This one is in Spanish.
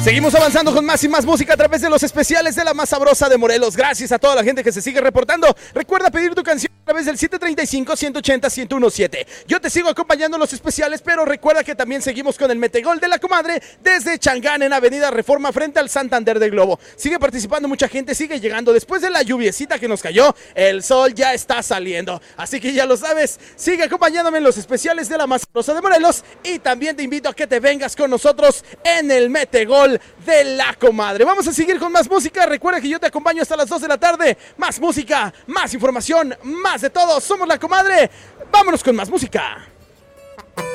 Seguimos avanzando con más y más música a través de los especiales de la más sabrosa de Morelos. Gracias a toda la gente que se sigue reportando. Recuerda pedir tu canción a través del 735-180-1017. Yo te sigo acompañando en los especiales, pero recuerda que también seguimos con el Metegol de la Comadre desde Changán en Avenida Reforma frente al Santander del Globo. Sigue participando mucha gente, sigue llegando. Después de la lluviecita que nos cayó, el sol ya está saliendo. Así que ya lo sabes, sigue acompañándome en los especiales de la más sabrosa de Morelos. Y también te invito a que te vengas con nosotros en el Metegol de la Comadre. Vamos a seguir con más música. Recuerda que yo te acompaño hasta las 2 de la tarde. Más música, más información, más de todo. Somos la Comadre. Vámonos con más música.